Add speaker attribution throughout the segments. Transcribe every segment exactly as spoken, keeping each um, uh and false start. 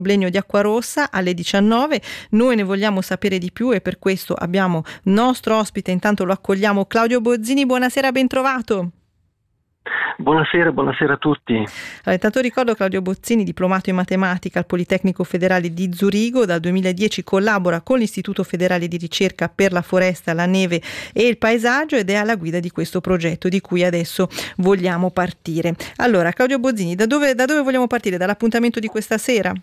Speaker 1: Blegno di Acquarossa alle diciannove. Noi ne vogliamo sapere di più e per questo abbiamo nostro ospite, intanto lo accogliamo, Claudio Bozzini. Buonasera, ben trovato.
Speaker 2: Buonasera, buonasera a tutti.
Speaker 1: Allora, intanto ricordo Claudio Bozzini, diplomato in matematica al Politecnico Federale di Zurigo, dal duemiladieci collabora con l'Istituto Federale di Ricerca per la Foresta, la Neve e il Paesaggio ed è alla guida di questo progetto di cui adesso vogliamo partire. Allora, Claudio Bozzini, da dove, da dove vogliamo partire? Dall'appuntamento di questa sera?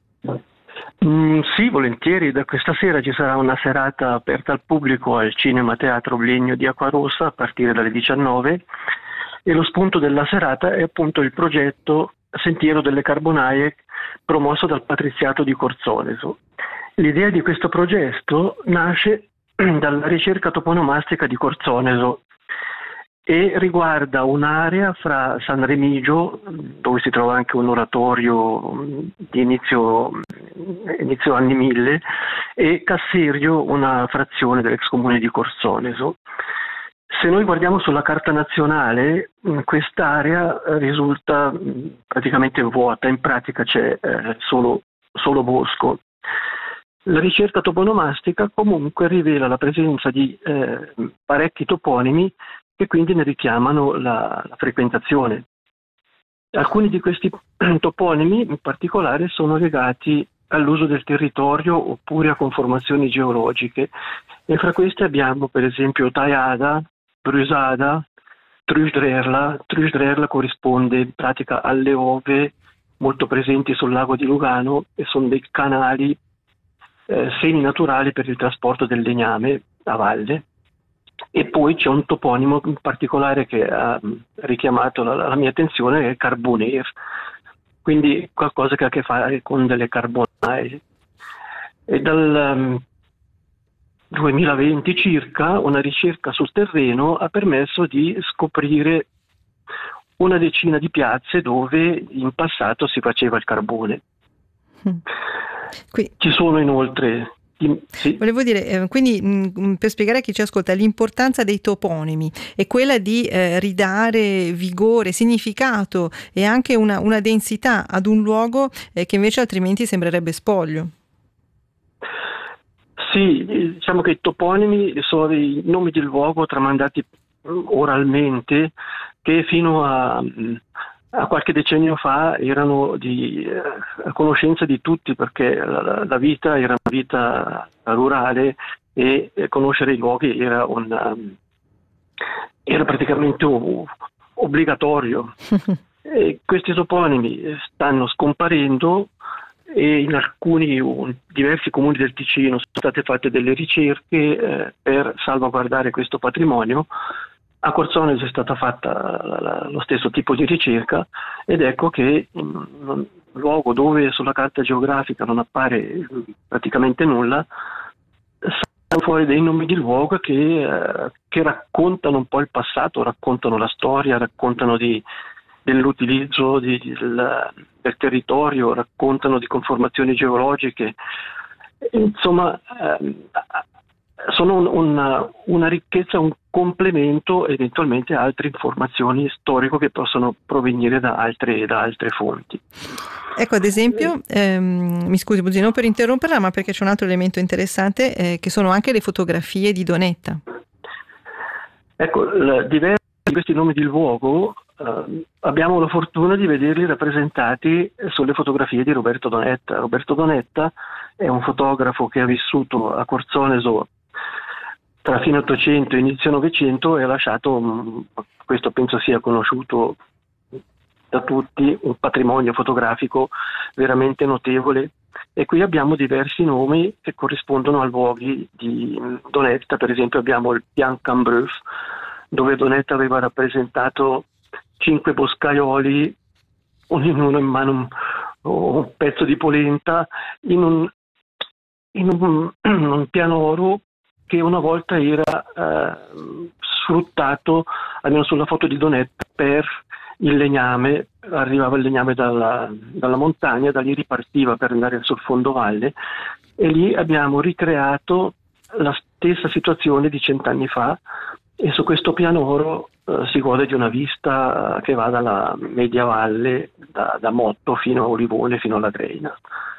Speaker 2: Mm, sì, volentieri. Da questa sera ci sarà una serata aperta al pubblico al Cinema Teatro Blegno di Acquarossa a partire dalle diciannove. E lo spunto della serata è appunto il progetto Sentiero delle Carbonaie promosso dal Patriziato di Corzoneso. L'idea di questo progetto nasce dalla ricerca toponomastica di Corzoneso e riguarda un'area fra San Remigio, dove si trova anche un oratorio di inizio, inizio anni mille, e Casserio, una frazione dell'ex comune di Corzoneso. Se noi guardiamo sulla carta nazionale, quest'area risulta praticamente vuota, in pratica c'è eh, solo, solo bosco. La ricerca toponomastica comunque rivela la presenza di eh, parecchi toponimi che quindi ne richiamano la, la frequentazione. Alcuni di questi toponimi in particolare sono legati all'uso del territorio oppure a conformazioni geologiche e fra queste abbiamo per esempio Tajada, Brusada, Trusdrerla. Trusdrerla corrisponde in pratica alle ove molto presenti sul lago di Lugano e sono dei canali eh, semi-naturali per il trasporto del legname a valle. E poi c'è un toponimo in particolare che ha richiamato la, la mia attenzione, che è Carboner, quindi qualcosa che ha a che fare con delle carbonaie. E dal um, duemilaventi circa una ricerca sul terreno ha permesso di scoprire una decina di piazze dove in passato si faceva il carbone.
Speaker 1: Qui.
Speaker 2: Ci sono inoltre... Sì.
Speaker 1: Volevo dire, eh, quindi mh, per spiegare a chi ci ascolta, l'importanza dei toponimi è quella di eh, ridare vigore, significato e anche una, una densità ad un luogo eh, che invece altrimenti sembrerebbe spoglio.
Speaker 2: Sì, diciamo che i toponimi sono dei nomi di luogo tramandati oralmente che fino a, a qualche decennio fa erano di eh, a conoscenza di tutti, perché la, la vita era una vita rurale e conoscere i luoghi era, un, era praticamente un, obbligatorio. E questi toponimi stanno scomparendo e in alcuni un, diversi comuni del Ticino sono state fatte delle ricerche eh, per salvaguardare questo patrimonio. A Corzoneso è stata fatta la, la, lo stesso tipo di ricerca ed ecco che in un luogo dove sulla carta geografica non appare praticamente nulla salgono fuori dei nomi di luogo che, eh, che raccontano un po' il passato, raccontano la storia, raccontano di dell'utilizzo di, del, del territorio, raccontano di conformazioni geologiche, insomma ehm, sono un, una, una ricchezza, un complemento eventualmente a altre informazioni storiche che possono provenire da altre, da altre fonti.
Speaker 1: Ecco, ad esempio, ehm, mi scusi Bozzini, non per interromperla, ma perché c'è un altro elemento interessante eh, che sono anche le fotografie di Donetta.
Speaker 2: Ecco, la, diversi di questi nomi di luogo Uh, abbiamo la fortuna di vederli rappresentati sulle fotografie di Roberto Donetta. Roberto Donetta è un fotografo che ha vissuto a Corzoneso tra fine Ottocento e inizio Novecento e ha lasciato, um, questo penso sia conosciuto da tutti, un patrimonio fotografico veramente notevole. E qui abbiamo diversi nomi che corrispondono a luoghi di Donetta. Per esempio abbiamo il Pian Cambreuf, dove Donetta aveva rappresentato cinque boscaioli, ognuno in mano un, un pezzo di polenta, in un, in un, un pianoro che una volta era eh, sfruttato, almeno sulla foto di Donetta, per il legname. Arrivava il legname dalla, dalla montagna, da lì ripartiva per andare sul fondovalle e lì abbiamo ricreato la stessa situazione di cent'anni fa e su questo pianoro eh, si gode di una vista che va dalla media valle, da, da Motto fino a Olivone, fino alla Dreina.